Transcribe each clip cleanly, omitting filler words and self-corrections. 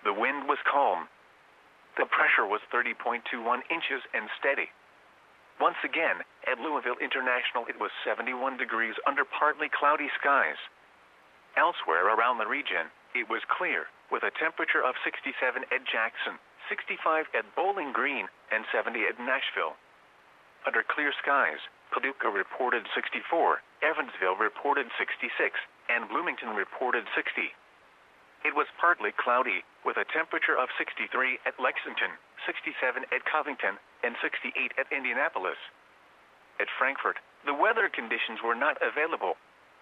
The wind was calm. The pressure was 30.21 inches and steady. Once again, at Louisville International it was 71 degrees under partly cloudy skies. Elsewhere around the region, it was clear, with a temperature of 67 at Jackson, 65 at Bowling Green, and 70 at Nashville. Under clear skies, Paducah reported 64, Evansville reported 66, and Bloomington reported 60. It was partly cloudy, with a temperature of 63 at Lexington, 67 at Covington, and 68 at Indianapolis. At Frankfort, the weather conditions were not available.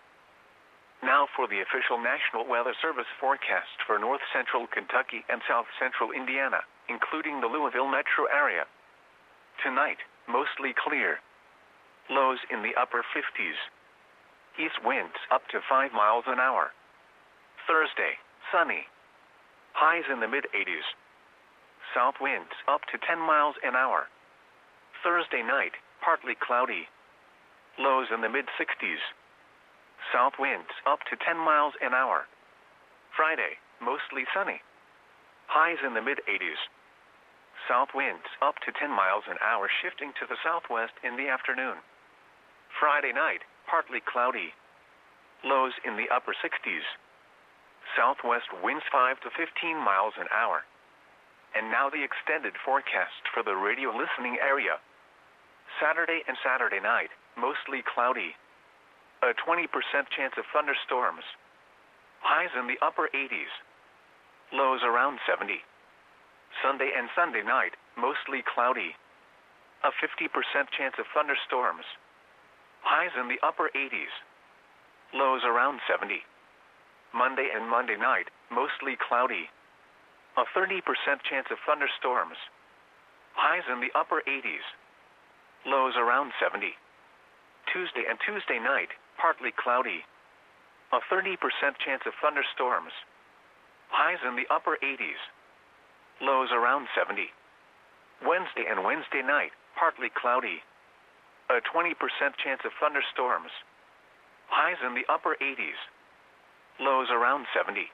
Now for the official National Weather Service forecast for north central Kentucky and south central Indiana, including the Louisville metro area. Tonight, mostly clear. Lows in the upper 50s. East winds up to 5 miles an hour. Thursday, sunny. Highs in the mid-80s. South winds up to 10 miles an hour. Thursday night, partly cloudy. Lows in the mid-60s. South winds up to 10 miles an hour. Friday, mostly sunny. Highs in the mid-80s. South winds up to 10 miles an hour, shifting to the southwest in the afternoon. Friday night, partly cloudy. Lows in the upper 60s. Southwest winds 5 to 15 miles an hour. And now the extended forecast for the radio listening area. Saturday and Saturday night, mostly cloudy. A 20% chance of thunderstorms. Highs in the upper 80s. Lows around 70. Sunday and Sunday night, mostly cloudy. A 50% chance of thunderstorms. Highs in the upper 80s. Lows around 70. Monday and Monday night, mostly cloudy. A 30% chance of thunderstorms. Highs in the upper 80s. Lows around 70. Tuesday and Tuesday night, partly cloudy. A 30% chance of thunderstorms. Highs in the upper 80s. Lows around 70. Wednesday and Wednesday night, partly cloudy. A 20% chance of thunderstorms. Highs in the upper 80s. Lows around 70.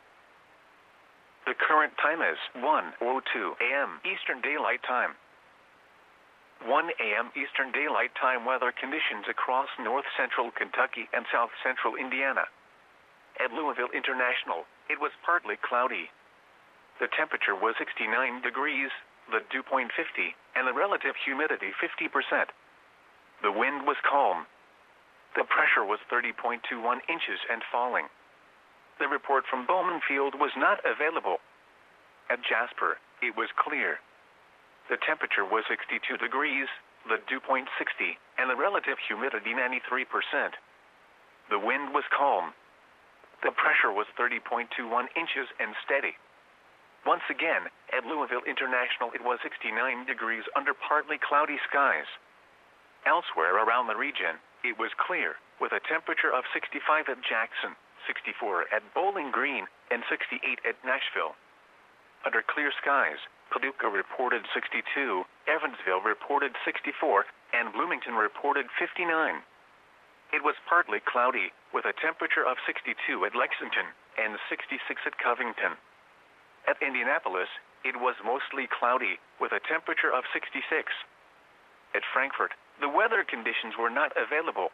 The current time is 1:02 a.m. Eastern Daylight Time. 1 a.m. Eastern Daylight Time weather conditions across north central Kentucky and south central Indiana. At Louisville International, it was partly cloudy. The temperature was 69 degrees, the dew point 50, and the relative humidity 50%. The wind was calm. The pressure was 30.21 inches and falling. The report from Bowman Field was not available. At Jasper, it was clear. The temperature was 62 degrees, the dew point 60, and the relative humidity 93%. The wind was calm. The pressure was 30.21 inches and steady. Once again, at Louisville International it was 69 degrees under partly cloudy skies. Elsewhere around the region, it was clear, with a temperature of 65 at Jackson, 64 at Bowling Green, and 68 at Nashville. Under clear skies, Paducah reported 62, Evansville reported 64, and Bloomington reported 59. It was partly cloudy, with a temperature of 62 at Lexington and 66 at Covington. At Indianapolis, it was mostly cloudy, with a temperature of 66. At Frankfort, the weather conditions were not available.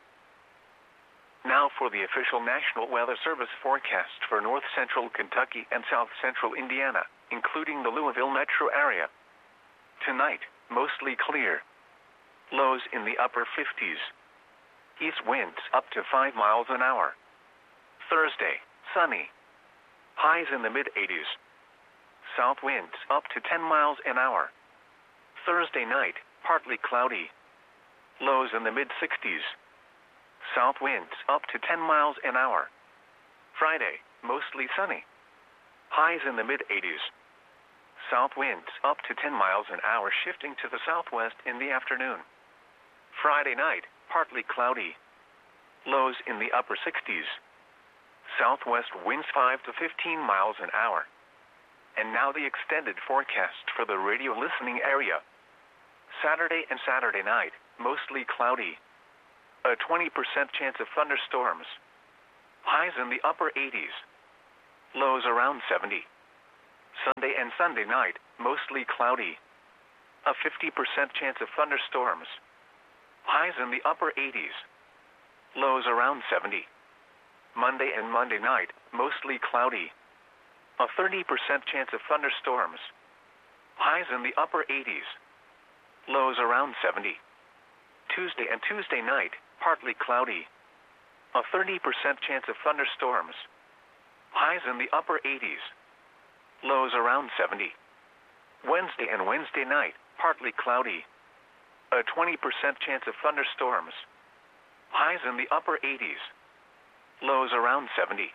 Now for the official National Weather Service forecast for north central Kentucky and south central Indiana, including the Louisville metro area. Tonight, mostly clear. Lows in the upper 50s. East winds up to 5 miles an hour. Thursday, sunny. Highs in the mid-80s. South winds up to 10 miles an hour. Thursday night, partly cloudy. Lows in the mid-60s. South winds up to 10 miles an hour. Friday, mostly sunny. Highs in the mid-80s. South winds up to 10 miles an hour, shifting to the southwest in the afternoon. Friday night, partly cloudy. Lows in the upper 60s. Southwest winds 5 to 15 miles an hour. And now the extended forecast for the radio listening area. Saturday and Saturday night, mostly cloudy. A 20% chance of thunderstorms. Highs in the upper 80s. Lows around 70. Sunday and Sunday night, mostly cloudy. A 50% chance of thunderstorms. Highs in the upper 80s. Lows around 70. Monday and Monday night, mostly cloudy. A 30% chance of thunderstorms. Highs in the upper 80s. Lows around 70. Tuesday and Tuesday night, partly cloudy. A 30% chance of thunderstorms. Highs in the upper 80s. Lows around 70. Wednesday and Wednesday night, partly cloudy. A 20% chance of thunderstorms. Highs in the upper 80s. Lows around 70.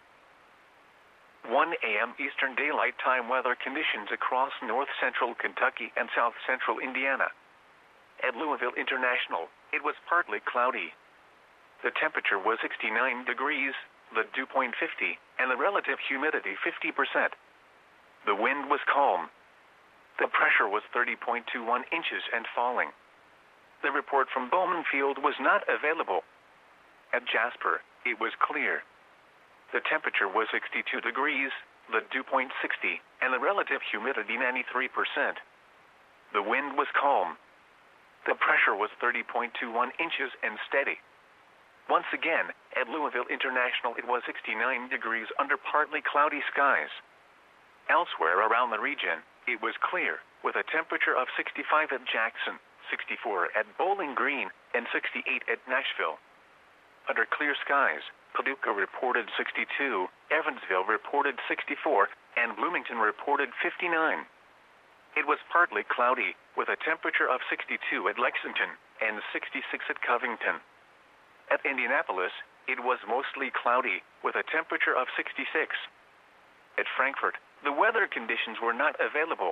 1 a.m. Eastern Daylight Time weather conditions across north central Kentucky and south central Indiana. At Louisville International, it was partly cloudy. The temperature was 69 degrees, the dew point 50, and the relative humidity 50%. The wind was calm. The pressure was 30.21 inches and falling. The report from Bowman Field was not available. At Jasper, it was clear. The temperature was 62 degrees, the dew point 60, and the relative humidity 93%. The wind was calm. The pressure was 30.21 inches and steady. Once again, at Louisville International it was 69 degrees under partly cloudy skies. Elsewhere around the region, it was clear, with a temperature of 65 at Jackson, 64 at Bowling Green, and 68 at Nashville. Under clear skies, Paducah reported 62, Evansville reported 64, and Bloomington reported 59. It was partly cloudy, with a temperature of 62 at Lexington and 66 at Covington. At Indianapolis, it was mostly cloudy, with a temperature of 66. At Frankfort, the weather conditions were not available.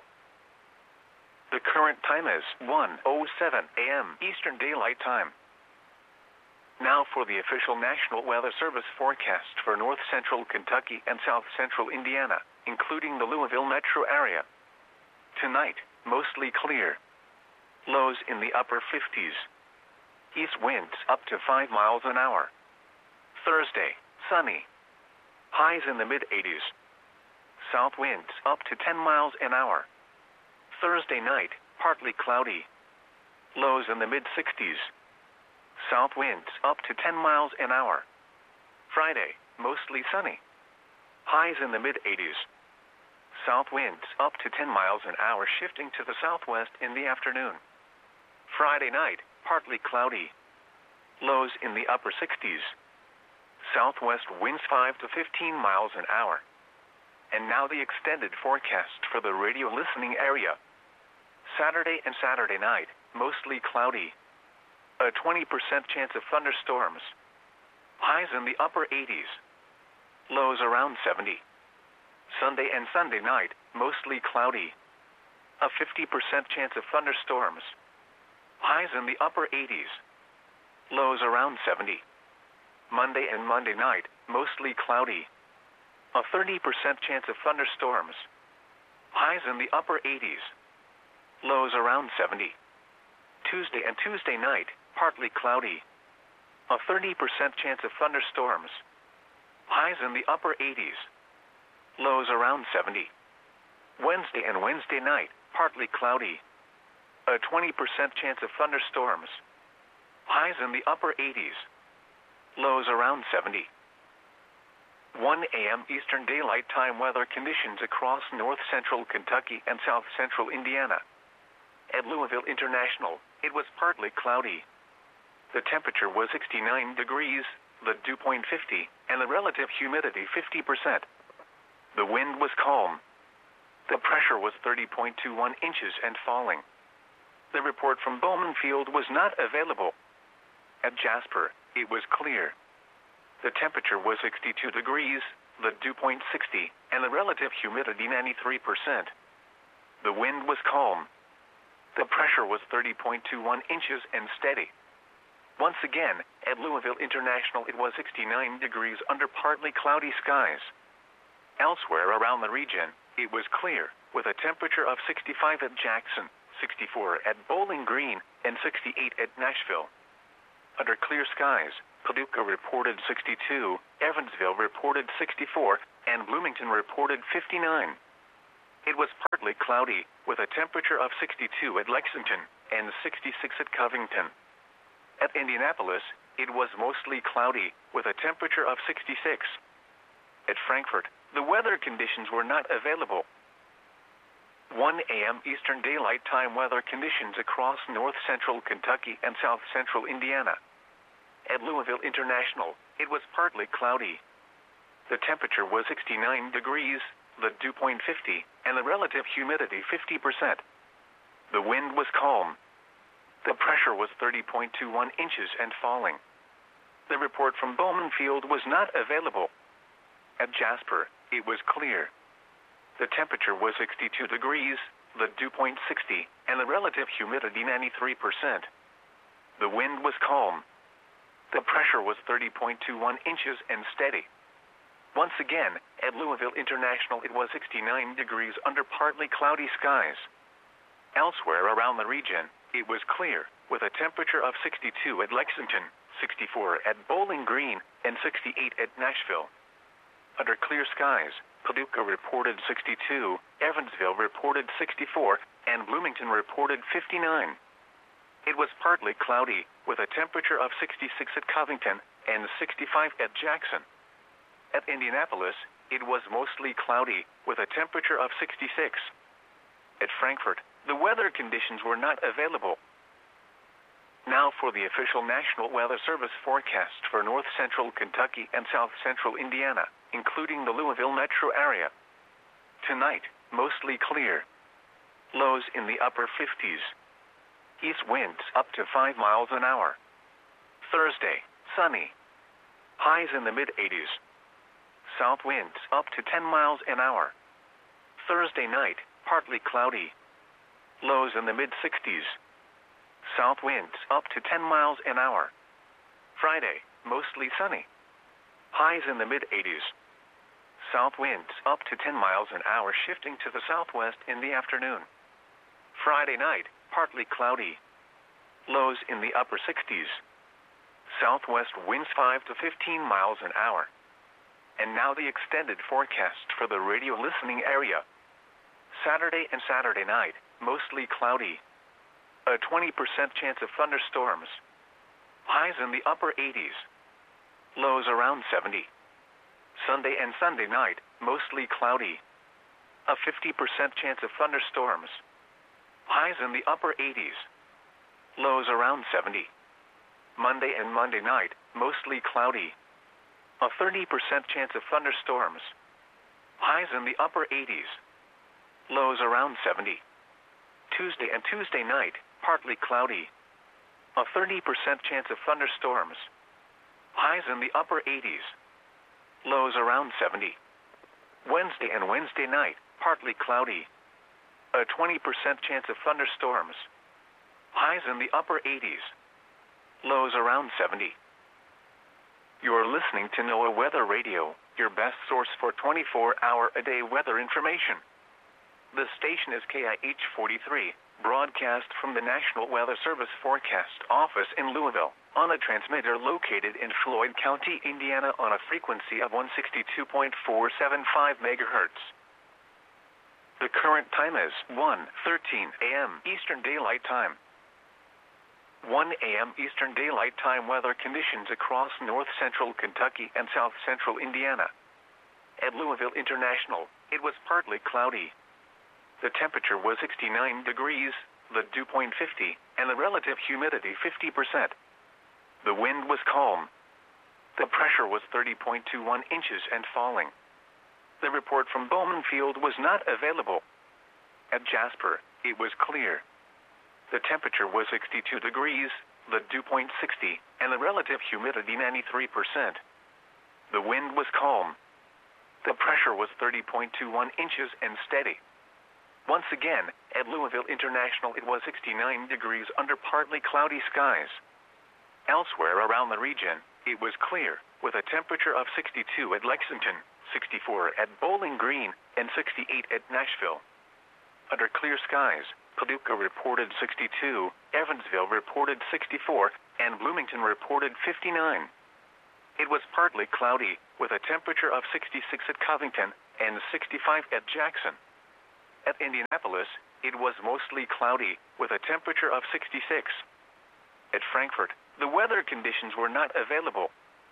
The current time is 1:07 a.m. Eastern Daylight Time. Now for the official National Weather Service forecast for north central Kentucky and south central Indiana, including the Louisville metro area. Tonight, mostly clear. Lows in the upper 50s. East winds up to 5 miles an hour. Thursday, sunny. Highs in the mid-80s. South winds up to 10 miles an hour. Thursday night, partly cloudy. Lows in the mid-60s. South winds up to 10 miles an hour. Friday, mostly sunny. Highs in the mid-80s. South winds up to 10 miles an hour, shifting to the southwest in the afternoon. Friday night, partly cloudy. Lows in the upper 60s. Southwest winds 5 to 15 miles an hour. And now the extended forecast for the radio listening area. Saturday and Saturday night, mostly cloudy. A 20% chance of thunderstorms. Highs in the upper 80s. Lows around 70. Sunday and Sunday night, mostly cloudy. A 50% chance of thunderstorms. Highs in the upper 80s. Lows around 70. Monday and Monday night, mostly cloudy. A 30% chance of thunderstorms. Highs in the upper 80s. Lows around 70. Tuesday and Tuesday night, partly cloudy. A 30% chance of thunderstorms. Highs in the upper 80s. Lows around 70. Wednesday and Wednesday night, partly cloudy. A 20% chance of thunderstorms. Highs in the upper 80s. Lows around 70. 1 a.m. Eastern Daylight Time weather conditions across north central Kentucky and south central Indiana. At Louisville International, it was partly cloudy. The temperature was 69 degrees, the dew point 50, and the relative humidity 50%. The wind was calm. The pressure was 30.21 inches and falling. The report from Bowman Field was not available. At Jasper, it was clear. The temperature was 62 degrees, the dew point 60, and the relative humidity 93%. The wind was calm. The pressure was 30.21 inches and steady. Once again, at Louisville International it was 69 degrees under partly cloudy skies. Elsewhere around the region, it was clear, with a temperature of 65 at Jackson, 64 at Bowling Green, and 68 at Nashville. Under clear skies, Paducah reported 62, Evansville reported 64, and Bloomington reported 59. it was partly cloudy, with a temperature of 62 at Lexington and 66 at Covington. At Indianapolis, it was mostly cloudy, with a temperature of 66. At Frankfort, the weather conditions were not available. 1 a.m. Eastern Daylight Time weather conditions across north-central Kentucky and south-central Indiana. At Louisville International, it was partly cloudy. The temperature was 69 degrees, the dew point 50, and the relative humidity 50%. The wind was calm. The pressure was 30.21 inches and falling. The report from Bowman Field was not available. At Jasper, it was clear. The temperature was 62 degrees, the dew point 60, and the relative humidity 93%. The wind was calm. The pressure was 30.21 inches and steady. Once again, at Louisville International, it was 69 degrees under partly cloudy skies. Elsewhere around the region, it was clear, with a temperature of 62 at Lexington, 64 at Bowling Green, and 68 at Nashville. Under clear skies, Paducah reported 62, Evansville reported 64, and Bloomington reported 59. It was partly cloudy, with a temperature of 66 at Covington and 65 at Jackson. At Indianapolis, it was mostly cloudy, with a temperature of 66. At Frankfort, the weather conditions were not available. Now for the official National Weather Service forecast for north-central Kentucky and south-central Indiana, including the Louisville metro area. Tonight, mostly clear. Lows in the upper 50s. East winds up to 5 miles an hour. Thursday, sunny. Highs in the mid-80s. South winds up to 10 miles an hour. Thursday night, partly cloudy. Lows in the mid-60s. South winds up to 10 miles an hour. Friday, mostly sunny. Highs in the mid-80s. South winds up to 10 miles an hour, shifting to the southwest in the afternoon. Friday night, partly cloudy. Lows in the upper 60s. Southwest winds 5 to 15 miles an hour. And now the extended forecast for the radio listening area. Saturday and Saturday night, mostly cloudy. A 20% chance of thunderstorms. Highs in the upper 80s. Lows around 70. Sunday and Sunday night, mostly cloudy. A 50% chance of thunderstorms. Highs in the upper 80s. Lows around 70. Monday and Monday night, mostly cloudy. A 30% chance of thunderstorms. Highs in the upper 80s. Lows around 70. Tuesday and Tuesday night, partly cloudy. A 30% chance of thunderstorms. Highs in the upper 80s. Lows around 70. Wednesday and Wednesday night, partly cloudy. A 20% chance of thunderstorms. Highs in the upper 80s. Lows around 70. You're listening to NOAA Weather Radio, your best source for 24-hour-a-day weather information. The station is KIH 43, broadcast from the National Weather Service Forecast Office in Louisville, on a transmitter located in Floyd County, Indiana, on a frequency of 162.475 megahertz. The current time is 1:13 a.m. Eastern Daylight Time. 1 a.m. Eastern Daylight Time weather conditions across north-central Kentucky and south-central Indiana. At Louisville International, it was partly cloudy. The temperature was 69 degrees, the dew point 50, and the relative humidity 50%. The wind was calm. The pressure was 30.21 inches and falling. The report from Bowman Field was not available. At Jasper, it was clear. The temperature was 62 degrees, the dew point 60, and the relative humidity 93%. The wind was calm. The pressure was 30.21 inches and steady. Once again, at Louisville International, it was 69 degrees under partly cloudy skies. Elsewhere around the region, it was clear, with a temperature of 62 at Lexington, 64 at Bowling Green, and 68 at Nashville. Under clear skies, Paducah reported 62, Evansville reported 64, and Bloomington reported 59. It was partly cloudy, with a temperature of 66 at Covington and 65 at Jackson. At Indianapolis, it was mostly cloudy, with a temperature of 66. At Frankfort, the weather conditions were not available.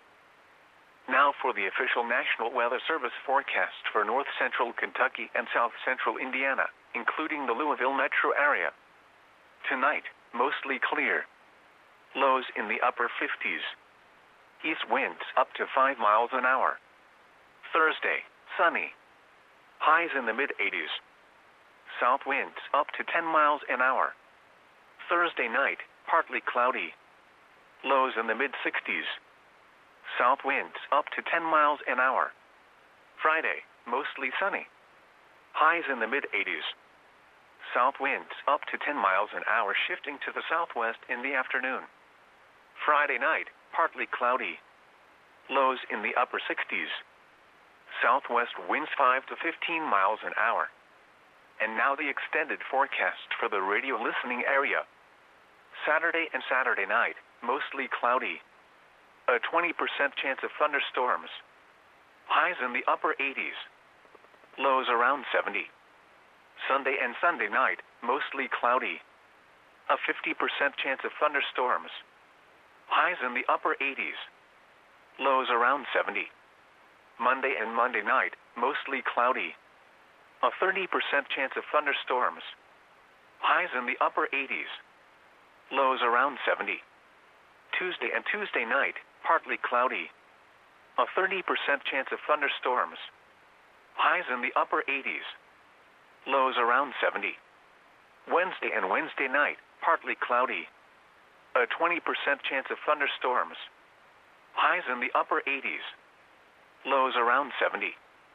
Now for the official National Weather Service forecast for north central Kentucky and south central Indiana, including the Louisville metro area. Tonight, mostly clear. Lows in the upper 50s. East winds up to 5 miles an hour. Thursday, sunny. Highs in the mid-80s. South winds up to 10 miles an hour. Thursday night, partly cloudy. Lows in the mid-60s. South winds up to 10 miles an hour. Friday, mostly sunny. Highs in the mid-80s. South winds up to 10 miles an hour, shifting to the southwest in the afternoon. Friday night, partly cloudy. Lows in the upper 60s. Southwest winds 5 to 15 miles an hour. And now the extended forecast for the radio listening area. Saturday and Saturday night, mostly cloudy. A 20% chance of thunderstorms. Highs in the upper 80s. Lows around 70. Sunday and Sunday night, mostly cloudy. A 50% chance of thunderstorms. Highs in the upper 80s. Lows around 70. Monday and Monday night, mostly cloudy. A 30% chance of thunderstorms. Highs in the upper 80s. Lows around 70. Tuesday and Tuesday night, partly cloudy. A 30% chance of thunderstorms. Highs in the upper 80s. Lows around 70. Wednesday and Wednesday night, partly cloudy. A 20% chance of thunderstorms. Highs in the upper 80s. Lows around 70.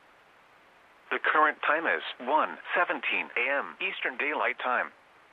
The current time is 1:17 a.m. Eastern Daylight Time.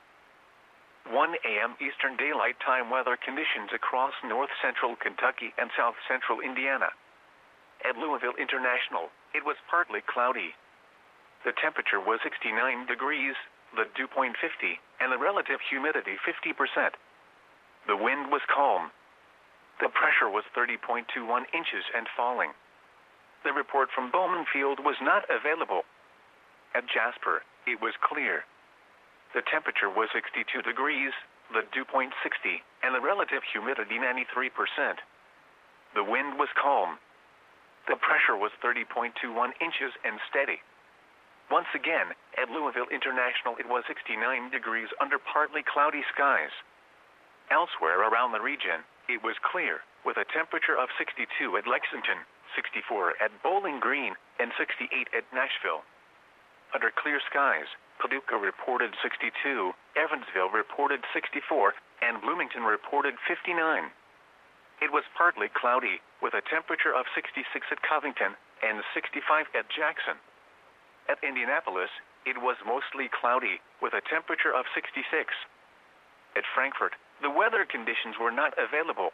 1 a.m. Eastern Daylight Time weather conditions across north central Kentucky and south central Indiana. At Louisville International, it was partly cloudy. The temperature was 69 degrees, the dew point 50, and the relative humidity 50%. The wind was calm. The pressure was 30.21 inches and falling. The report from Bowman Field was not available. At Jasper, it was clear. The temperature was 62 degrees, the dew point 60, and the relative humidity 93%. The wind was calm. The pressure was 30.21 inches and steady. Once again, at Louisville International, it was 69 degrees under partly cloudy skies. Elsewhere around the region, it was clear, with a temperature of 62 at Lexington, 64 at Bowling Green, and 68 at Nashville. Under clear skies, Paducah reported 62, Evansville reported 64, and Bloomington reported 59. It was partly cloudy, with a temperature of 66 at Covington and 65 at Jackson. At Indianapolis, it was mostly cloudy, with a temperature of 66. At Frankfort, the weather conditions were not available.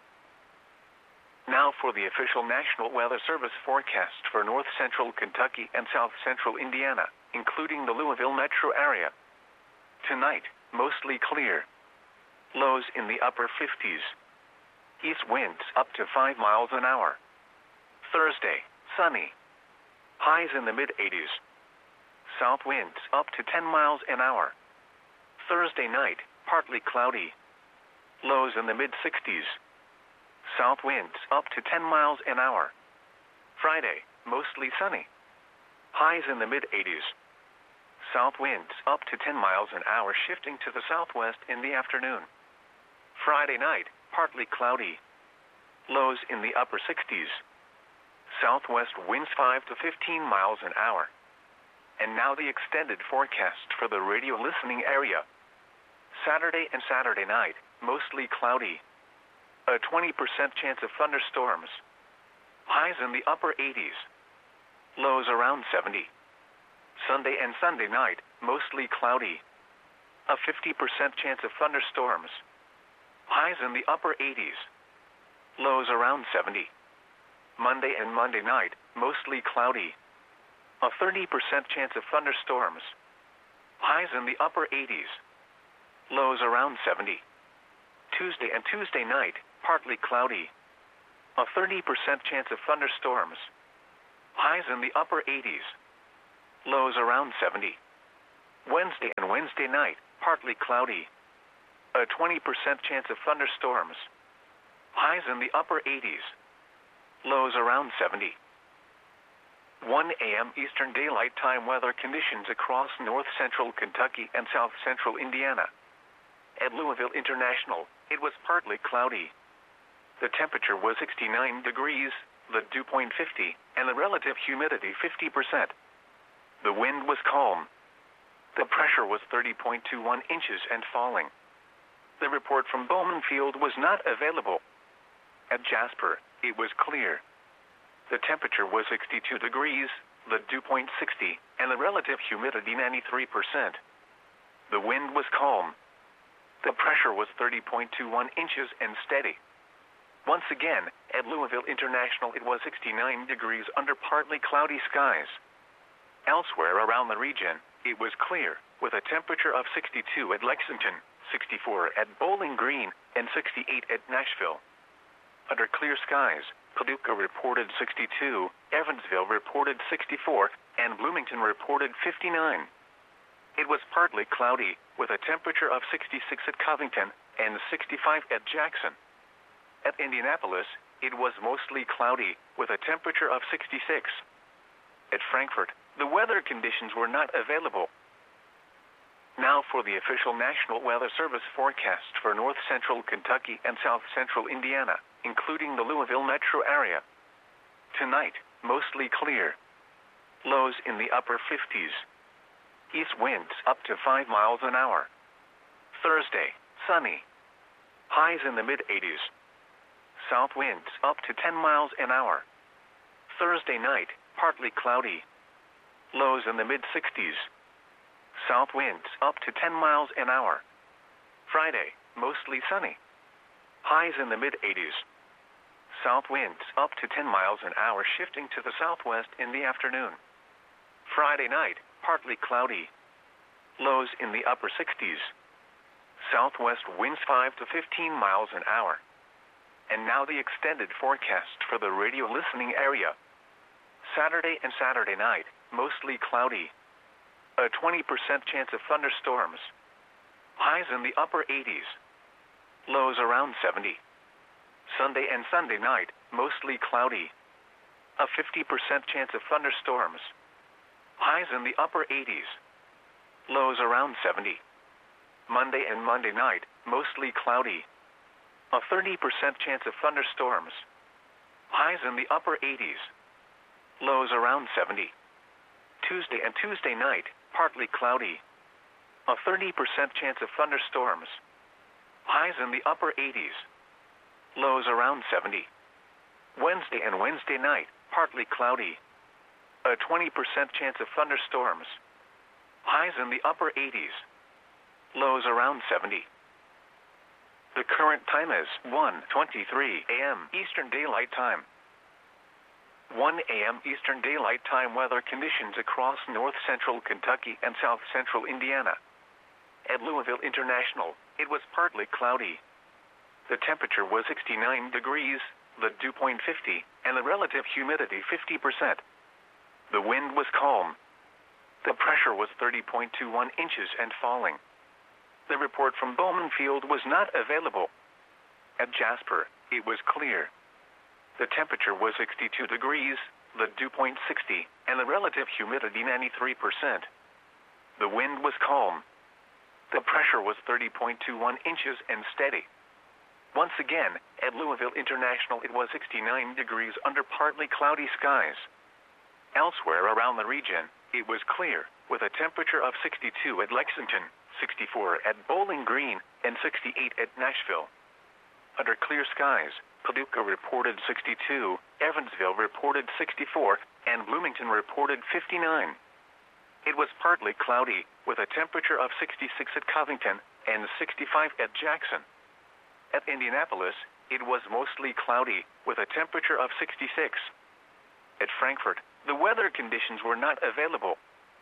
Now for the official National Weather Service forecast for north central Kentucky and south central Indiana, including the Louisville metro area. Tonight, mostly clear. Lows in the upper 50s. East winds up to 5 miles an hour. Thursday, sunny. Highs in the mid-80s. South winds up to 10 miles an hour. Thursday night, partly cloudy. Lows in the mid-60s. South winds up to 10 miles an hour. Friday, mostly sunny. Highs in the mid-80s. South winds up to 10 miles an hour, shifting to the southwest in the afternoon. Friday night, partly cloudy. Lows in the upper 60s. Southwest winds 5 to 15 miles an hour. And now the extended forecast for the radio listening area. Saturday and Saturday night, mostly cloudy. A 20% chance of thunderstorms. Highs in the upper 80s. Lows around 70. Sunday and Sunday night, mostly cloudy. A 50% chance of thunderstorms. Highs in the upper 80s. Lows around 70. Monday and Monday night, mostly cloudy. A 30% chance of thunderstorms. Highs in the upper 80s. Lows around 70. Tuesday and Tuesday night, partly cloudy. A 30% chance of thunderstorms. Highs in the upper 80s. Lows around 70. Wednesday and Wednesday night, partly cloudy. A 20% chance of thunderstorms. Highs in the upper 80s. Lows around 70. 1 a.m. Eastern Daylight Time weather conditions across north central Kentucky and south central Indiana. At Louisville International, it was partly cloudy. The temperature was 69 degrees, the dew point 50, and the relative humidity 50%. The wind was calm. The pressure was 30.21 inches and falling. The report from Bowman Field was not available. At Jasper, it was clear. The temperature was 62 degrees, the dew point 60, and the relative humidity 93%. The wind was calm. The pressure was 30.21 inches and steady. Once again, at Louisville International, it was 69 degrees under partly cloudy skies. Elsewhere around the region, it was clear, with a temperature of 62 at Lexington, 64 at Bowling Green, and 68 at Nashville. Under clear skies, Paducah reported 62, Evansville reported 64, and Bloomington reported 59. It was partly cloudy, with a temperature of 66 at Covington and 65 at Jackson. At Indianapolis, it was mostly cloudy, with a temperature of 66. At Frankfort, the weather conditions were not available. Now for the official National Weather Service forecast for north central Kentucky and south central Indiana, including the Louisville metro area. Tonight, mostly clear. Lows in the upper 50s. East winds up to 5 miles an hour. Thursday, sunny. Highs in the mid-80s. South winds up to 10 miles an hour. Thursday night, partly cloudy. Lows in the mid-60s. South winds up to 10 miles an hour. Friday, mostly sunny. Highs in the mid-80s. South winds up to 10 miles an hour, shifting to the southwest in the afternoon. Friday night, partly cloudy. Lows in the upper 60s. Southwest winds 5 to 15 miles an hour. And now the extended forecast for the radio listening area. Saturday and Saturday night, mostly cloudy. A 20% chance of thunderstorms. Highs in the upper 80s. Lows around 70. Sunday and Sunday night, mostly cloudy. A 50% chance of thunderstorms. Highs in the upper 80s. Lows around 70. Monday and Monday night, mostly cloudy. A 30% chance of thunderstorms. Highs in the upper 80s. Lows around 70. Tuesday and Tuesday night, partly cloudy. A 30% chance of thunderstorms. Highs in the upper 80s. Lows around 70. Wednesday and Wednesday night, partly cloudy. A 20% chance of thunderstorms. Highs in the upper 80s. Lows around 70. The current time is 1:23 a.m. Eastern Daylight Time. 1 a.m. Eastern Daylight Time weather conditions across north central Kentucky and south central Indiana. At Louisville International, it was partly cloudy. The temperature was 69 degrees, the dew point 50, and the relative humidity 50%. The wind was calm. The pressure was 30.21 inches and falling. The report from Bowman Field was not available. At Jasper, it was clear. The temperature was 62 degrees, the dew point 60, and the relative humidity 93%. The wind was calm. The pressure was 30.21 inches and steady. Once again, at Louisville International, it was 69 degrees under partly cloudy skies. Elsewhere around the region, it was clear, with a temperature of 62 at Lexington, 64 at Bowling Green, and 68 at Nashville. Under clear skies, Paducah reported 62, Evansville reported 64, and Bloomington reported 59. It was partly cloudy, with a temperature of 66 at Covington and 65 at Jackson. At Indianapolis, it was mostly cloudy, with a temperature of 66. At Frankfort, the weather conditions were not available.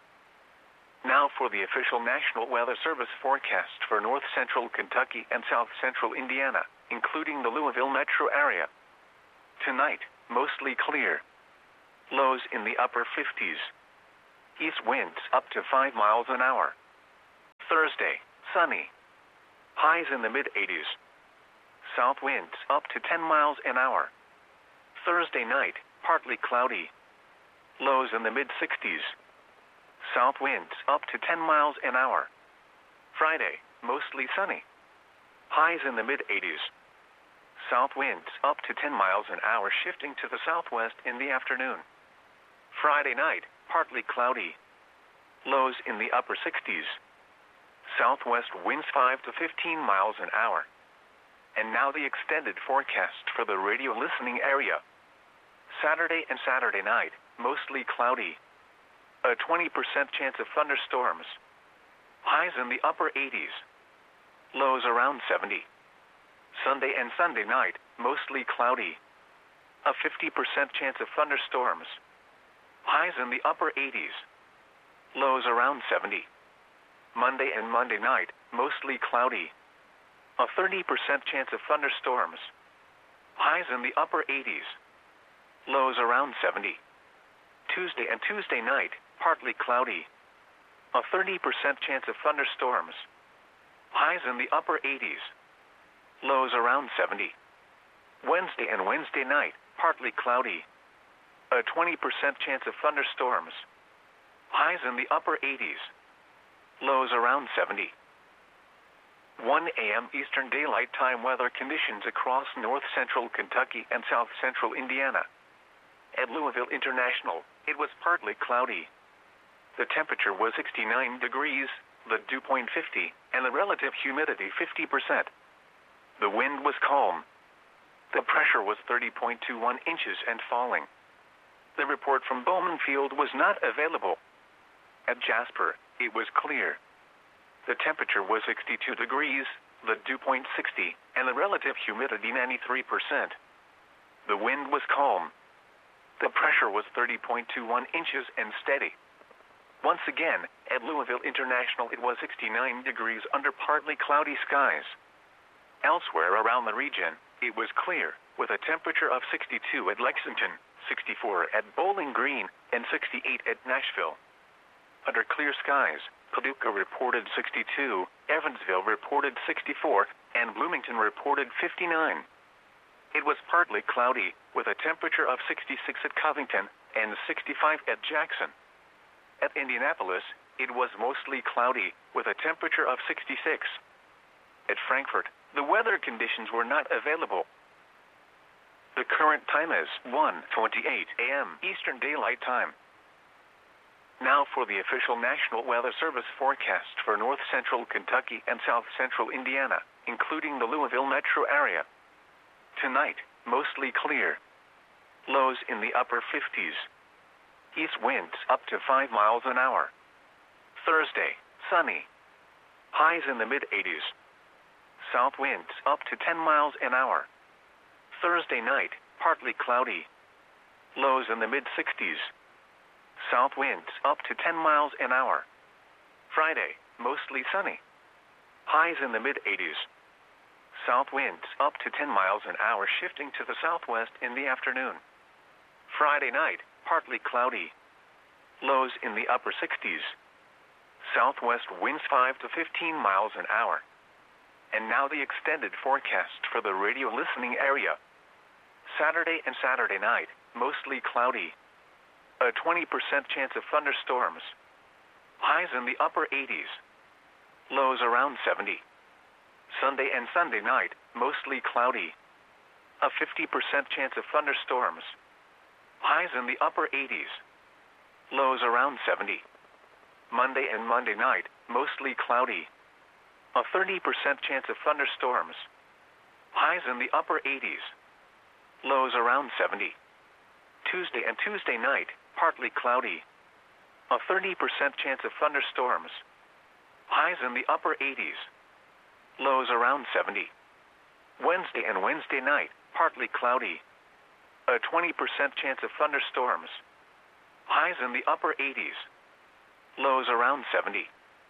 Now for the official National Weather Service forecast for north central Kentucky and south central Indiana, including the Louisville metro area. Tonight, mostly clear. Lows in the upper 50s. East winds up to 5 miles an hour. Thursday, sunny. Highs in the mid-80s. South winds up to 10 miles an hour. Thursday night, partly cloudy. Lows in the mid-60s. South winds up to 10 miles an hour. Friday, mostly sunny. Highs in the mid-80s. South winds up to 10 miles an hour, shifting to the southwest in the afternoon. Friday night, partly cloudy. Lows in the upper 60s. Southwest winds 5 to 15 miles an hour. And now the extended forecast for the radio listening area. Saturday and Saturday night, mostly cloudy. A 20% chance of thunderstorms. Highs in the upper 80s. Lows around 70. Sunday and Sunday night, mostly cloudy. A 50% chance of thunderstorms. Highs in the upper 80s. Lows around 70. Monday and Monday night, mostly cloudy. A 30% chance of thunderstorms. Highs in the upper 80s. Lows around 70. Tuesday and Tuesday night, partly cloudy. A 30% chance of thunderstorms. Highs in the upper 80s. Lows around 70. Wednesday and Wednesday night, partly cloudy. A 20% chance of thunderstorms. Highs in the upper 80s. Lows around 70. 1 a.m. Eastern Daylight Time weather conditions across north central Kentucky and south central Indiana. At Louisville International, it was partly cloudy. The temperature was 69 degrees, the dew point 50, and the relative humidity 50%. The wind was calm. The pressure was 30.21 inches and falling. The report from Bowman Field was not available. At Jasper, it was clear. The temperature was 62 degrees, the dew point 60, and the relative humidity 93%. The wind was calm. The pressure was 30.21 inches and steady. Once again, at Louisville International, it was 69 degrees under partly cloudy skies. Elsewhere around the region, it was clear, with a temperature of 62 at Lexington, 64 at Bowling Green, and 68 at Nashville. Under clear skies, Paducah reported 62, Evansville reported 64, and Bloomington reported 59. It was partly cloudy, with a temperature of 66 at Covington and 65 at Jackson. At Indianapolis, it was mostly cloudy, with a temperature of 66. At Frankfort, the weather conditions were not available. The current time is 1:28 a.m. Eastern Daylight Time. Now for the official National Weather Service forecast for north central Kentucky and south central Indiana, including the Louisville metro area. Tonight, mostly clear. Lows in the upper 50s. East winds up to 5 miles an hour. Thursday, sunny. Highs in the mid-80s. South winds up to 10 miles an hour. Thursday night, partly cloudy. Lows in the mid-60s. South winds up to 10 miles an hour. Friday, mostly sunny. Highs in the mid-80s. South winds up to 10 miles an hour, shifting to the southwest in the afternoon. Friday night, partly cloudy. Lows in the upper 60s. Southwest winds 5 to 15 miles an hour. And now the extended forecast for the radio listening area. Saturday and Saturday night, mostly cloudy. A 20% chance of thunderstorms. Highs in the upper 80s. Lows around 70. Sunday and Sunday night, mostly cloudy. A 50% chance of thunderstorms. Highs in the upper 80s. Lows around 70. Monday and Monday night, mostly cloudy. A 30% chance of thunderstorms. Highs in the upper 80s. Lows around 70. Tuesday and Tuesday night, partly cloudy. A 30% chance of thunderstorms. Highs in the upper 80s. Lows around 70. Wednesday and Wednesday night, partly cloudy. A 20% chance of thunderstorms. Highs in the upper 80s. Lows around 70.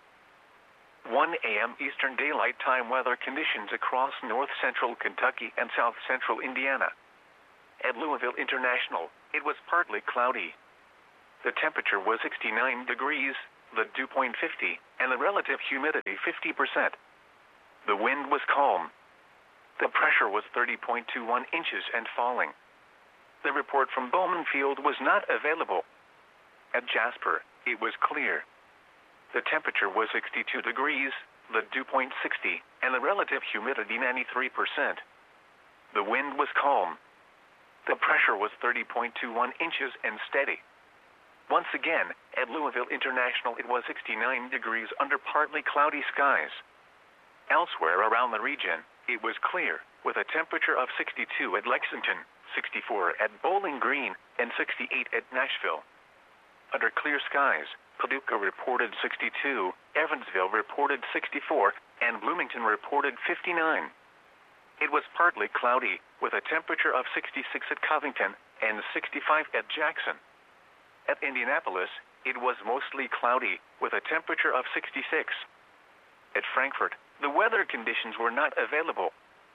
1 a.m. Eastern Daylight Time weather conditions across north central Kentucky and south central Indiana. At Louisville International, it was partly cloudy. The temperature was 69 degrees, the dew point 50, and the relative humidity 50%. The wind was calm. The pressure was 30.21 inches and falling. The report from Bowman Field was not available. At Jasper, it was clear. The temperature was 62 degrees, the dew point 60, and the relative humidity 93%. The wind was calm. The pressure was 30.21 inches and steady. Once again, at Louisville International, it was 69 degrees under partly cloudy skies. Elsewhere around the region, it was clear, with a temperature of 62 at Lexington, 64 at Bowling Green, and 68 at Nashville. Under clear skies, Paducah reported 62, Evansville reported 64, and Bloomington reported 59. It was partly cloudy, with a temperature of 66 at Covington and 65 at Jackson. At Indianapolis, it was mostly cloudy, with a temperature of 66. At Frankfort, the weather conditions were not available.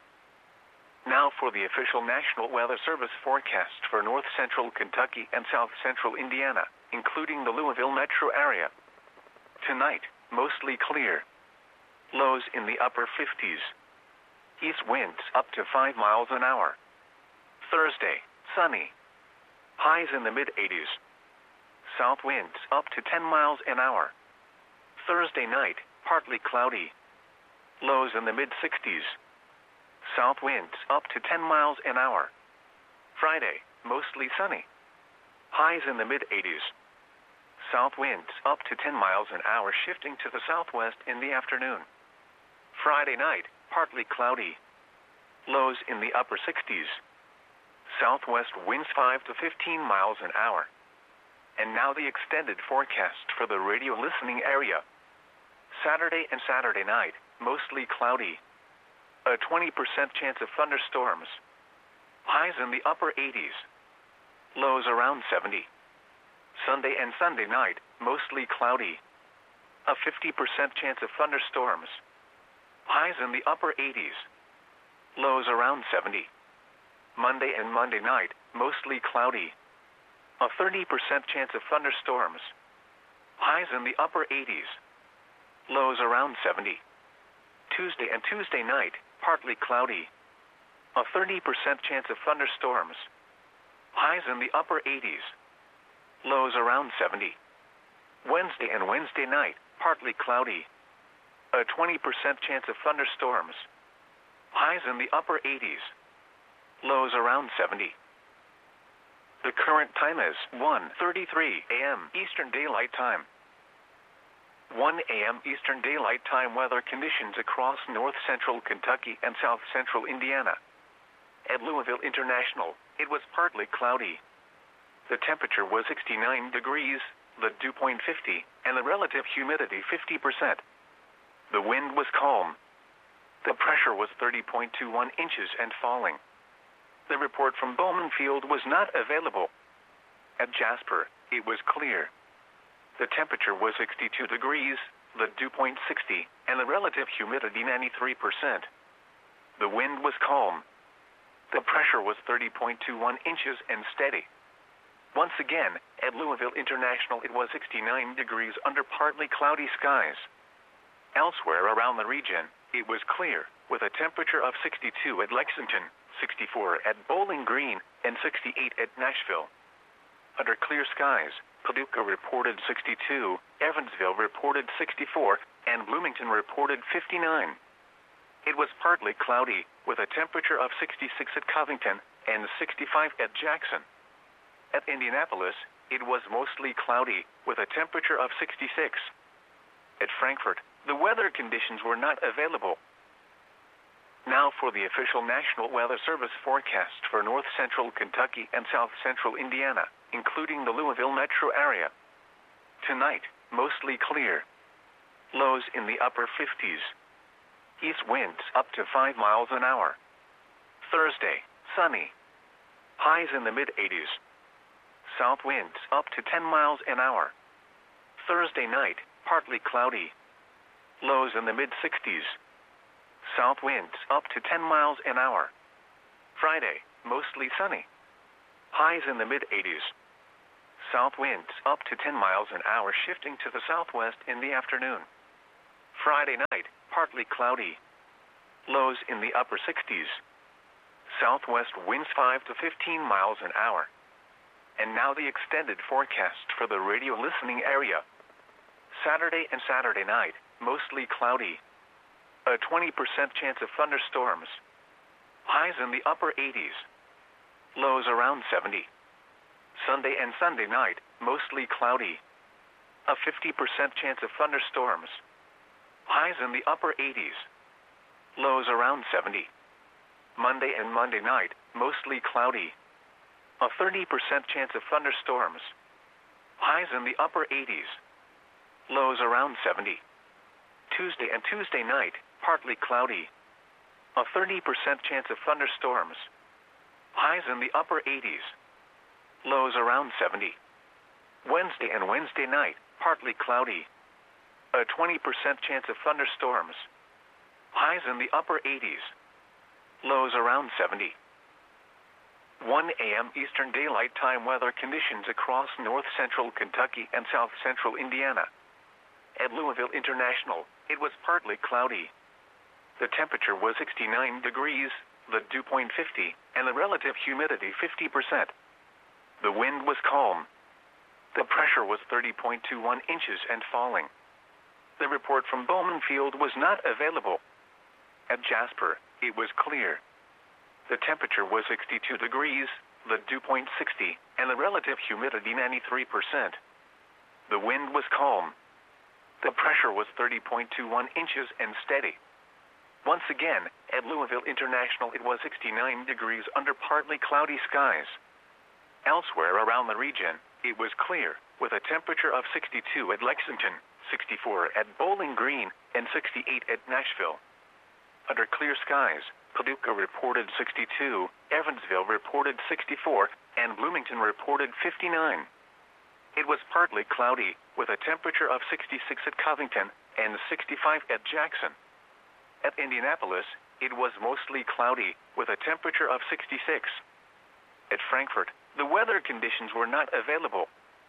Now for the official National Weather Service forecast for north central Kentucky and south central Indiana, including the Louisville metro area. Tonight, mostly clear. Lows in the upper 50s. East winds up to 5 miles an hour. Thursday, sunny. Highs in the mid-80s. South winds up to 10 miles an hour. Thursday night, partly cloudy. Lows in the mid-60s. South winds up to 10 miles an hour. Friday, mostly sunny. Highs in the mid-80s. South winds up to 10 miles an hour, shifting to the southwest in the afternoon. Friday night, partly cloudy. Lows in the upper 60s. Southwest winds 5 to 15 miles an hour. And now the extended forecast for the radio listening area. Saturday and Saturday night, mostly cloudy. A 20% chance of thunderstorms. Highs in the upper 80s. Lows around 70. Sunday and Sunday night, mostly cloudy. A 50% chance of thunderstorms. Highs in the upper 80s. Lows around 70. Monday and Monday night, mostly cloudy. A 30% chance of thunderstorms. Highs in the upper 80s. Lows around 70. Tuesday and Tuesday night, partly cloudy. A 30% chance of thunderstorms. Highs in the upper 80s. Lows around 70. Wednesday and Wednesday night, partly cloudy. A 20% chance of thunderstorms. Highs in the upper 80s. Lows around 70. The current time is 1:33 a.m. Eastern Daylight Time. 1 a.m. Eastern Daylight Time weather conditions across north central Kentucky and south central Indiana. At Louisville International, it was partly cloudy. The temperature was 69 degrees, the dew point 50, and the relative humidity 50%. The wind was calm. The pressure was 30.21 inches and falling. The report from Bowman Field was not available. At Jasper, it was clear. The temperature was 62 degrees, the dew point 60, and the relative humidity 93%. The wind was calm. The pressure was 30.21 inches and steady. Once again, at Louisville International, it was 69 degrees under partly cloudy skies. Elsewhere around the region, it was clear, with a temperature of 62 at Lexington, 64 at Bowling Green, and 68 at Nashville. Under clear skies, Paducah reported 62, Evansville reported 64, and Bloomington reported 59. It was partly cloudy, with a temperature of 66 at Covington and 65 at Jackson. At Indianapolis, it was mostly cloudy, with a temperature of 66. At Frankfort, the weather conditions were not available. Now for the official National Weather Service forecast for north central Kentucky and south central Indiana, including the Louisville metro area. Tonight, mostly clear. Lows in the upper 50s. East winds up to 5 miles an hour. Thursday, sunny. Highs in the mid-80s. South winds up to 10 miles an hour. Thursday night, partly cloudy. Lows in the mid-60s. South winds up to 10 miles an hour. Friday, mostly sunny. Highs in the mid-80s. South winds up to 10 miles an hour, shifting to the southwest in the afternoon. Friday night, partly cloudy. Lows in the upper 60s. Southwest winds 5 to 15 miles an hour. And now the extended forecast for the radio listening area. Saturday and Saturday night, mostly cloudy. A 20% chance of thunderstorms. Highs in the upper 80s. Lows around 70. Sunday and Sunday night, mostly cloudy. A 50% chance of thunderstorms. Highs in the upper 80s. Lows around 70. Monday and Monday night, mostly cloudy. A 30% chance of thunderstorms. Highs in the upper 80s. Lows around 70. Tuesday and Tuesday night, partly cloudy. A 30% chance of thunderstorms. Highs in the upper 80s. Lows around 70. Wednesday and Wednesday night, partly cloudy. A 20% chance of thunderstorms. Highs in the upper 80s. Lows around 70. 1 a.m. Eastern Daylight Time weather conditions across north central Kentucky and south central Indiana. At Louisville International, it was partly cloudy. The temperature was 69 degrees, the dew point 50, and the relative humidity 50%. The wind was calm. The pressure was 30.21 inches and falling. The report from Bowman Field was not available. At Jasper, it was clear. The temperature was 62 degrees, the dew point 60, and the relative humidity 93%. The wind was calm. The pressure was 30.21 inches and steady. Once again, at Louisville International, it was 69 degrees under partly cloudy skies. Elsewhere around the region, it was clear, with a temperature of 62 at Lexington, 64 at Bowling Green, and 68 at Nashville. Under clear skies, Paducah reported 62, Evansville reported 64, and Bloomington reported 59. It was partly cloudy, with a temperature of 66 at Covington and 65 at Jackson. At Indianapolis, it was mostly cloudy, with a temperature of 66. At Frankfort, the weather conditions were not available.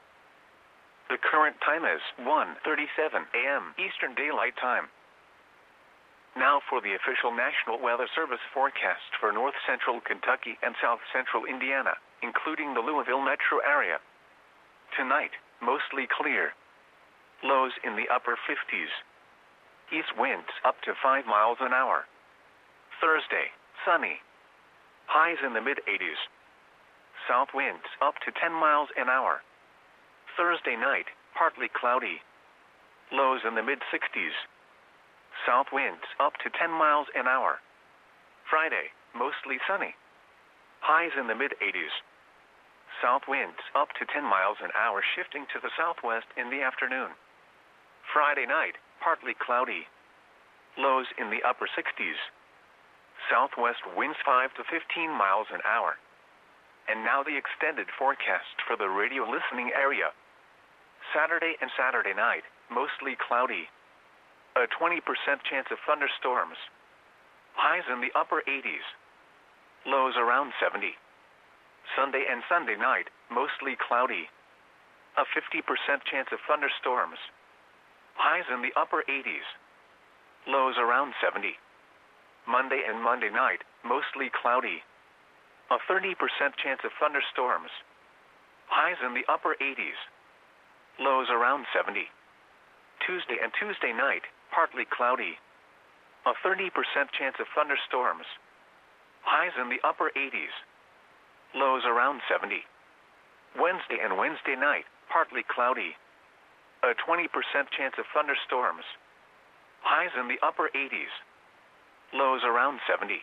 The current time is 1:37 a.m. Eastern Daylight Time. Now for the official National Weather Service forecast for north central Kentucky and south central Indiana, including the Louisville metro area. Tonight, mostly clear. Lows in the upper 50s. East winds up to 5 miles an hour. Thursday, sunny. Highs in the mid-80s. South winds up to 10 miles an hour. Thursday night, partly cloudy. Lows in the mid-60s. South winds up to 10 miles an hour. Friday, mostly sunny. Highs in the mid-80s. South winds up to 10 miles an hour, shifting to the southwest in the afternoon. Friday night, partly cloudy. Lows in the upper 60s. Southwest winds 5 to 15 miles an hour. And now the extended forecast for the radio listening area. Saturday and Saturday night, mostly cloudy. A 20% chance of thunderstorms. Highs in the upper 80s. Lows around 70. Sunday and Sunday night, mostly cloudy. A 50% chance of thunderstorms. Highs in the upper 80s. Lows around 70. Monday and Monday night, mostly cloudy. A 30% chance of thunderstorms. Highs in the upper 80s. Lows around 70. Tuesday and Tuesday night, partly cloudy. A 30% chance of thunderstorms. Highs in the upper 80s. Lows around 70. Wednesday and Wednesday night, partly cloudy. A 20% chance of thunderstorms. Highs in the upper 80s. Lows around 70.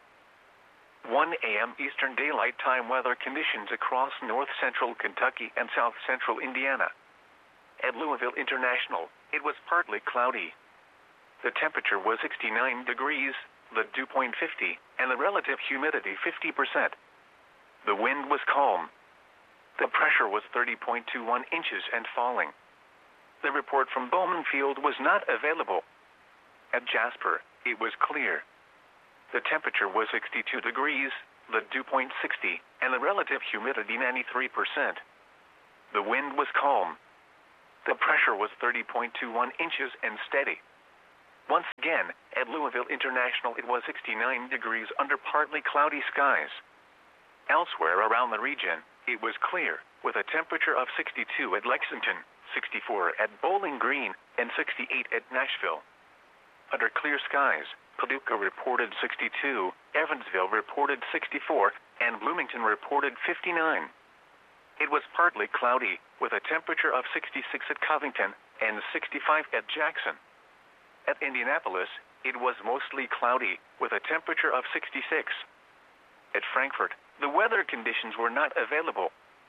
1 a.m. Eastern Daylight Time weather conditions across north central Kentucky and south central Indiana. At Louisville International, it was partly cloudy. The temperature was 69 degrees, the dew point 50, and the relative humidity 50%. The wind was calm. The pressure was 30.21 inches and falling. The report from Bowman Field was not available. At Jasper, it was clear. The temperature was 62 degrees, the dew point 60, and the relative humidity 93%. The wind was calm. The pressure was 30.21 inches and steady. Once again, at Louisville International it was 69 degrees under partly cloudy skies. Elsewhere around the region, it was clear, with a temperature of 62 at Lexington, 64 at Bowling Green, and 68 at Nashville. Under clear skies, Paducah reported 62, Evansville reported 64, and Bloomington reported 59. It was partly cloudy, with a temperature of 66 at Covington and 65 at Jackson. At Indianapolis, it was mostly cloudy, with a temperature of 66. At Frankfort, the weather conditions were not available.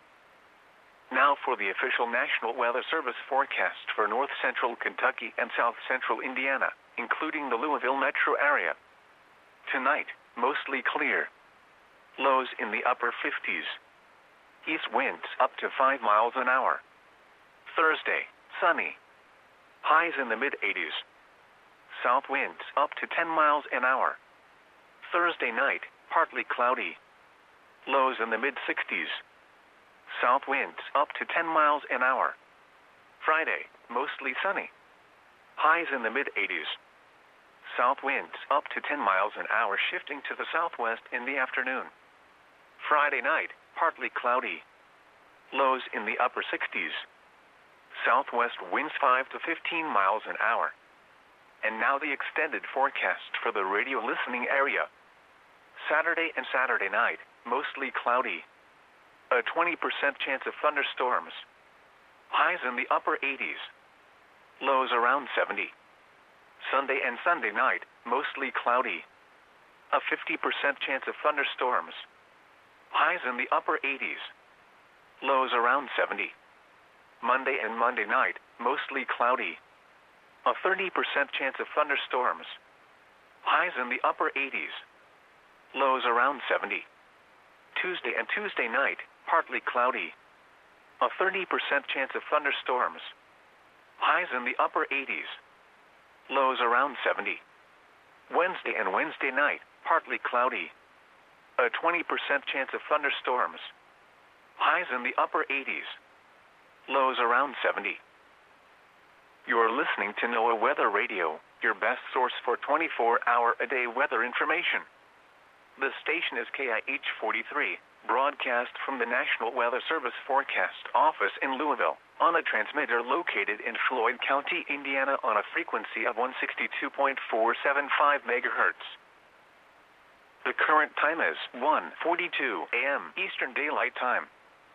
Now for the official National Weather Service forecast for north central Kentucky and south central Indiana, including the Louisville metro area. Tonight, mostly clear. Lows in the upper 50s. East winds up to 5 miles an hour. Thursday, sunny. Highs in the mid-80s. South winds up to 10 miles an hour. Thursday night, partly cloudy. Lows in the mid-60s. South winds up to 10 miles an hour. Friday, mostly sunny. Highs in the mid-80s. South winds up to 10 miles an hour, shifting to the southwest in the afternoon. Friday night, partly cloudy. Lows in the upper 60s. Southwest winds 5 to 15 miles an hour. And now the extended forecast for the radio listening area. Saturday and Saturday night, mostly cloudy. A 20% chance of thunderstorms. Highs in the upper 80s. Lows around 70. Sunday and Sunday night, mostly cloudy. A 50% chance of thunderstorms. Highs in the upper 80s. Lows around 70. Monday and Monday night, mostly cloudy. A 30% chance of thunderstorms. Highs in the upper 80s. Lows around 70. Tuesday and Tuesday night, partly cloudy. A 30% chance of thunderstorms. Highs in the upper 80s. Lows around 70. Wednesday and Wednesday night, partly cloudy. A 20% chance of thunderstorms. Highs in the upper 80s. Lows around 70. You're listening to NOAA Weather Radio, your best source for 24-hour-a-day weather information. The station is KIH 43, broadcast from the National Weather Service Forecast Office in Louisville, on a transmitter located in Floyd County, Indiana, on a frequency of 162.475 megahertz. The current time is 1:42 a.m. Eastern Daylight Time.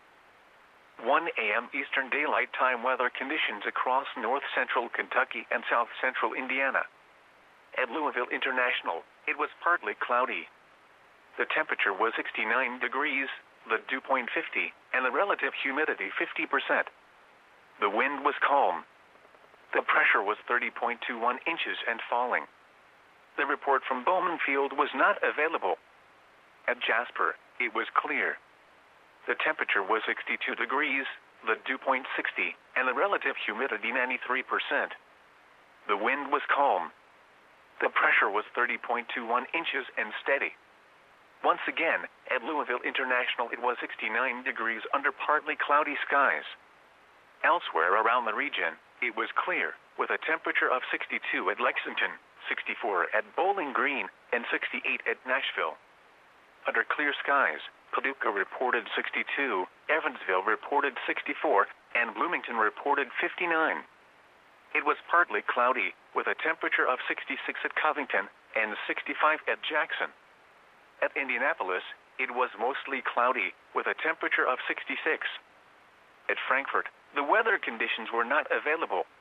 1 a.m. Eastern Daylight Time weather conditions across north central Kentucky and south central Indiana. At Louisville International, it was partly cloudy. The temperature was 69 degrees, the dew point 50, and the relative humidity 50%. The wind was calm. The pressure was 30.21 inches and falling. The report from Bowman Field was not available. At Jasper, it was clear. The temperature was 62 degrees, the dew point 60, and the relative humidity 93%. The wind was calm. The pressure was 30.21 inches and steady. Once again, at Louisville International it was 69 degrees under partly cloudy skies. Elsewhere around the region, it was clear, with a temperature of 62 at Lexington, 64 at Bowling Green, and 68 at Nashville. Under clear skies, Paducah reported 62, Evansville reported 64, and Bloomington reported 59. It was partly cloudy, with a temperature of 66 at Covington and 65 at Jackson. At Indianapolis, it was mostly cloudy, with a temperature of 66. At Frankfort, the weather conditions were not available.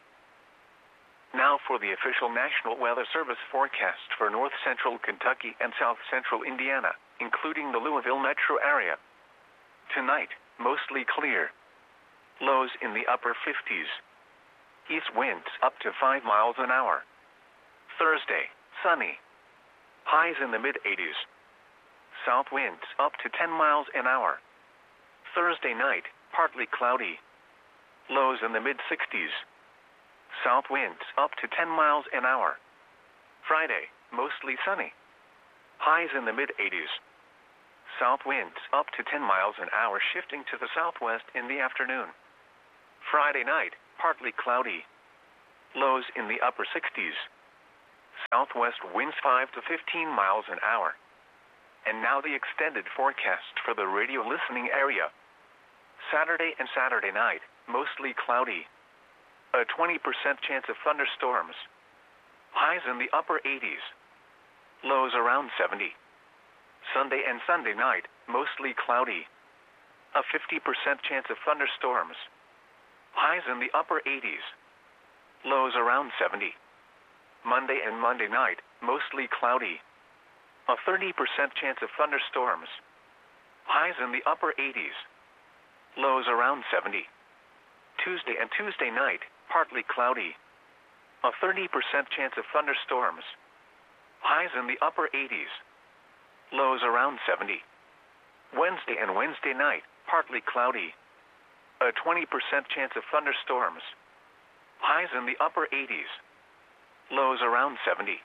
Now for the official National Weather Service forecast for north central Kentucky and south central Indiana, including the Louisville metro area. Tonight, mostly clear. Lows in the upper 50s. East winds up to 5 miles an hour. Thursday, sunny. Highs in the mid-80s. South winds up to 10 miles an hour. Thursday night, partly cloudy. Lows in the mid-60s. South winds up to 10 miles an hour. Friday, mostly sunny. Highs in the mid-80s. South winds up to 10 miles an hour, shifting to the southwest in the afternoon. Friday night, partly cloudy. Lows in the upper 60s. Southwest winds 5 to 15 miles an hour. And now the extended forecast for the radio listening area. Saturday and Saturday night, mostly cloudy. A 20% chance of thunderstorms. Highs in the upper 80s. Lows around 70. Sunday and Sunday night, mostly cloudy. A 50% chance of thunderstorms. Highs in the upper 80s. Lows around 70. Monday and Monday night, mostly cloudy. A 30% chance of thunderstorms. Highs in the upper 80s. Lows around 70. Tuesday and Tuesday night, partly cloudy. A 30% chance of thunderstorms. Highs in the upper 80s. Lows around 70. Wednesday and Wednesday night, partly cloudy. A 20% chance of thunderstorms. Highs in the upper 80s. Lows around 70.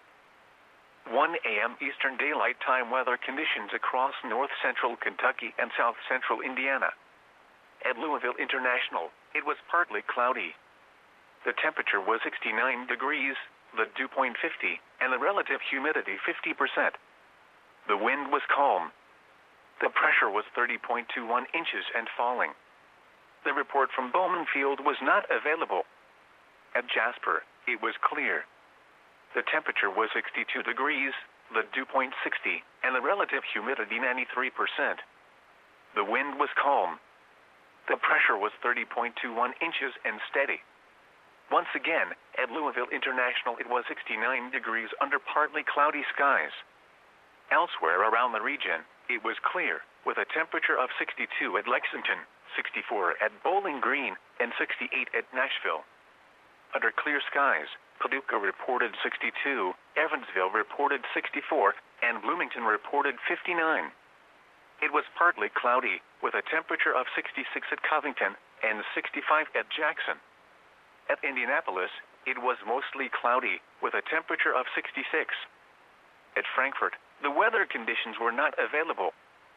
1 a.m. Eastern Daylight Time weather conditions across north central Kentucky and south central Indiana. At Louisville International, it was partly cloudy. The temperature was 69 degrees, the dew point 50, and the relative humidity 50%. The wind was calm. The pressure was 30.21 inches and falling. The report from Bowman Field was not available. At Jasper, it was clear. The temperature was 62 degrees, the dew point 60, and the relative humidity 93%. The wind was calm. The pressure was 30.21 inches and steady. Once again, at Louisville International, it was 69 degrees under partly cloudy skies. Elsewhere around the region, it was clear, with a temperature of 62 at Lexington, 64 at Bowling Green, and 68 at Nashville. Under clear skies, Paducah reported 62, Evansville reported 64, and Bloomington reported 59. It was partly cloudy, with a temperature of 66 at Covington and 65 at Jackson. At Indianapolis, it was mostly cloudy, with a temperature of 66. At Frankfort, the weather conditions were not available.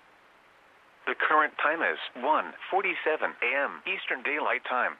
The current time is 1:47 a.m. Eastern Daylight Time.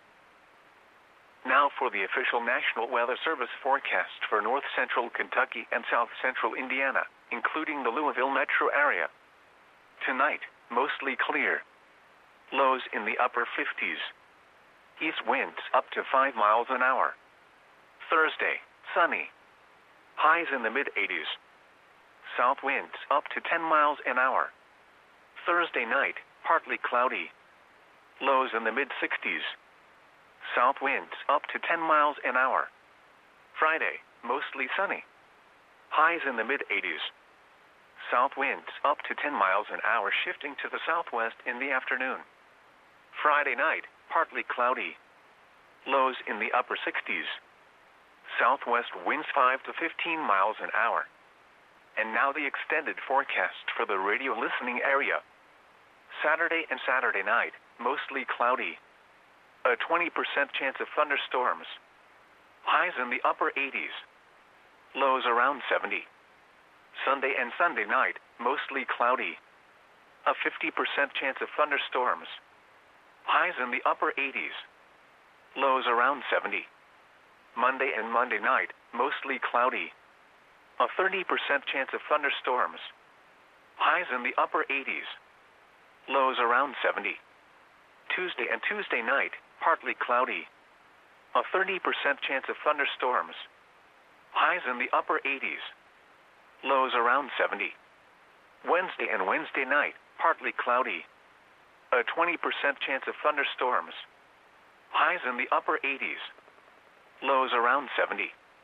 Now for the official National Weather Service forecast for north central Kentucky and south central Indiana, including the Louisville metro area. Tonight, mostly clear. Lows in the upper 50s. East winds up to 5 miles an hour. Thursday, sunny. Highs in the mid-80s. South winds up to 10 miles an hour. Thursday night, partly cloudy. Lows in the mid-60s. South winds up to 10 miles an hour. Friday, mostly sunny. Highs in the mid-80s. South winds up to 10 miles an hour, shifting to the southwest in the afternoon. Friday night, partly cloudy. Lows in the upper 60s. Southwest winds 5 to 15 miles an hour. And now the extended forecast for the radio listening area. Saturday and Saturday night, mostly cloudy. A 20% chance of thunderstorms. Highs in the upper 80s. Lows around 70. Sunday and Sunday night, mostly cloudy. A 50% chance of thunderstorms. Highs in the upper 80s. Lows around 70. Monday and Monday night, mostly cloudy. A 30% chance of thunderstorms. Highs in the upper 80s. Lows around 70. Tuesday and Tuesday night, partly cloudy. A 30% chance of thunderstorms. Highs in the upper 80s. Lows around 70. Wednesday and Wednesday night, partly cloudy. A 20% chance of thunderstorms. Highs in the upper 80s. Lows around 70.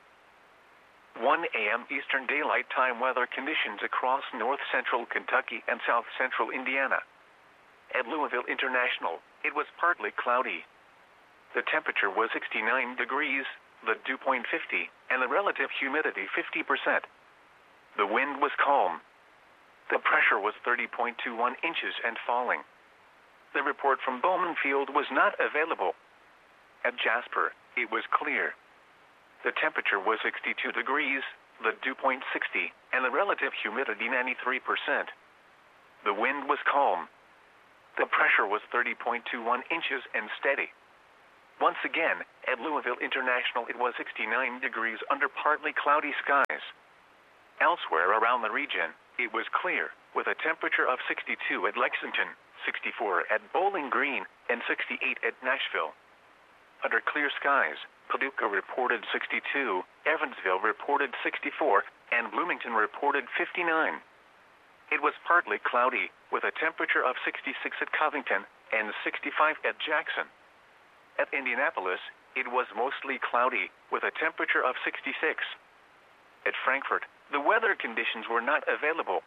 1 a.m. Eastern Daylight Time weather conditions across north central Kentucky and south central Indiana. At Louisville International, it was partly cloudy. The temperature was 69 degrees, the dew point 50, and the relative humidity 50%. The wind was calm. The pressure was 30.21 inches and falling. The report from Bowman Field was not available. At Jasper, it was clear. The temperature was 62 degrees, the dew point 60, and the relative humidity 93%. The wind was calm. The pressure was 30.21 inches and steady. Once again, at Louisville International it was 69 degrees under partly cloudy skies. Elsewhere around the region, it was clear, with a temperature of 62 at Lexington, 64 at Bowling Green, and 68 at Nashville. Under clear skies, Paducah reported 62, Evansville reported 64, and Bloomington reported 59. It was partly cloudy, with a temperature of 66 at Covington and 65 at Jackson. At Indianapolis, it was mostly cloudy, with a temperature of 66. At Frankfort, the weather conditions were not available.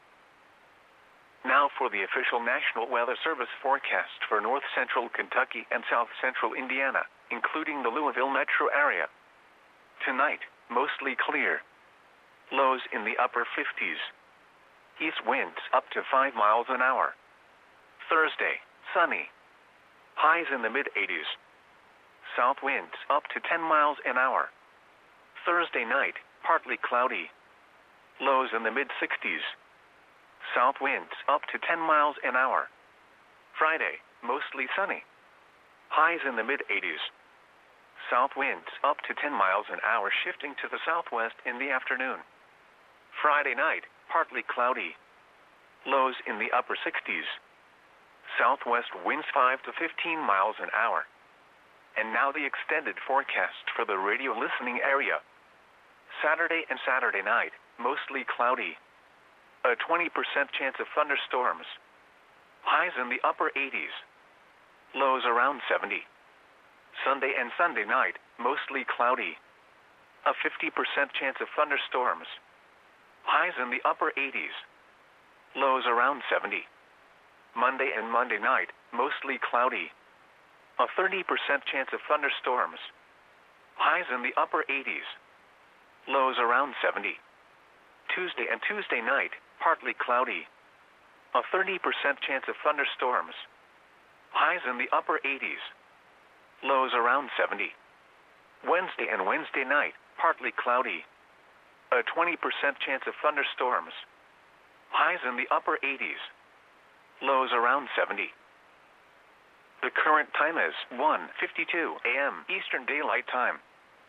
Now for the official National Weather Service forecast for north central Kentucky and south central Indiana, including the Louisville metro area. Tonight, mostly clear. Lows in the upper 50s. East winds up to 5 miles an hour. Thursday, sunny. Highs in the mid-80s. South winds up to 10 miles an hour. Thursday night, partly cloudy. Lows in the mid-60s. South winds up to 10 miles an hour. Friday, mostly sunny. Highs in the mid-80s. South winds up to 10 miles an hour, shifting to the southwest in the afternoon. Friday night, partly cloudy. Lows in the upper 60s. Southwest winds 5 to 15 miles an hour. And now the extended forecast for the radio listening area. Saturday and Saturday night, mostly cloudy. A 20% chance of thunderstorms. Highs in the upper 80s. Lows around 70. Sunday and Sunday night, mostly cloudy. A 50% chance of thunderstorms. Highs in the upper 80s. Lows around 70. Monday and Monday night, mostly cloudy. A 30% chance of thunderstorms. Highs in the upper 80s. Lows around 70. Tuesday and Tuesday night, partly cloudy. A 30% chance of thunderstorms. Highs in the upper 80s. Lows around 70. Wednesday and Wednesday night, partly cloudy. A 20% chance of thunderstorms. Highs in the upper 80s. Lows around 70. The current time is 1:52 a.m. Eastern Daylight Time.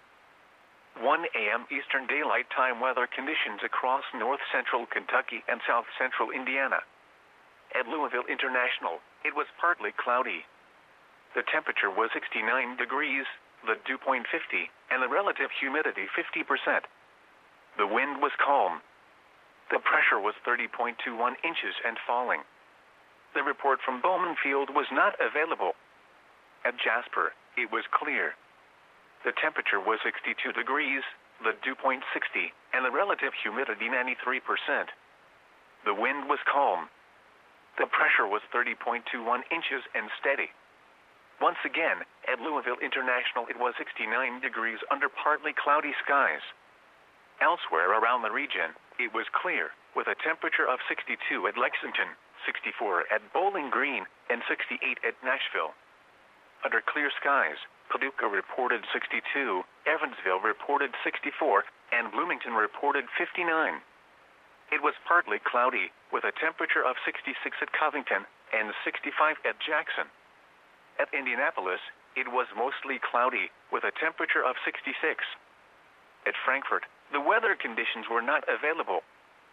1 a.m. Eastern Daylight Time weather conditions across north central Kentucky and south central Indiana. At Louisville International, it was partly cloudy. The temperature was 69 degrees, the dew point 50, and the relative humidity 50%. The wind was calm. The pressure was 30.21 inches and falling. The report from Bowman Field was not available. At Jasper, it was clear. The temperature was 62 degrees, the dew point 60, and the relative humidity 93%. The wind was calm. The pressure was 30.21 inches and steady. Once again, at Louisville International it was 69 degrees under partly cloudy skies. Elsewhere around the region, it was clear, with a temperature of 62 at Lexington, 64 at Bowling Green, and 68 at Nashville. Under clear skies, Paducah reported 62, Evansville reported 64, and Bloomington reported 59. It was partly cloudy, with a temperature of 66 at Covington and 65 at Jackson. At Indianapolis, it was mostly cloudy, with a temperature of 66. At Frankfort, the weather conditions were not available.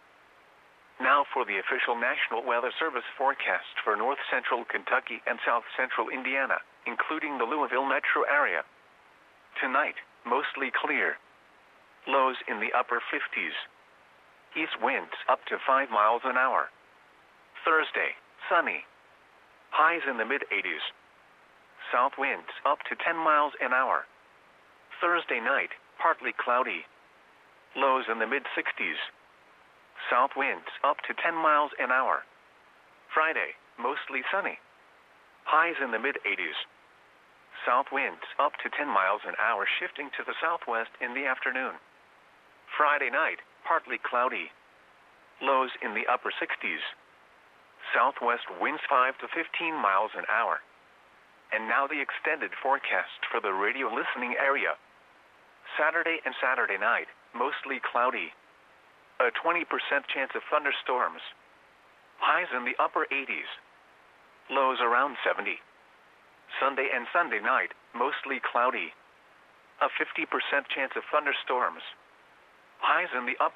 Now for the official National Weather Service forecast for north central Kentucky and south central Indiana, including the Louisville metro area. Tonight, mostly clear. Lows in the upper 50s. East winds up to 5 miles an hour. Thursday, sunny. Highs in the mid-80s. South winds up to 10 miles an hour. Thursday night, partly cloudy. Lows in the mid-60s. South winds up to 10 miles an hour. Friday, mostly sunny. Highs in the mid-80s. South winds up to 10 miles an hour, shifting to the southwest in the afternoon. Friday night, partly cloudy. Lows in the upper 60s. Southwest winds 5 to 15 miles an hour. And now the extended forecast for the radio listening area. Saturday and Saturday night, mostly cloudy. A 20% chance of thunderstorms. Highs in the upper 80s. Lows around 70. Sunday and Sunday night, mostly cloudy. A 50% chance of thunderstorms. Highs in the upper